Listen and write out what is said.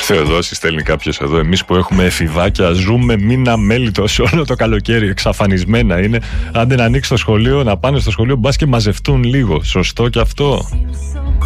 Θεοδόση στέλνει κάποιος εδώ. Εμείς που έχουμε εφηβάκια ζούμε μήνα μέλιτος όλο το καλοκαίρι. Εξαφανισμένα είναι. Άντε να ανοίξει το σχολείο, να πάνε στο σχολείο, μπας και μαζευτούν λίγο. Σωστό και αυτό.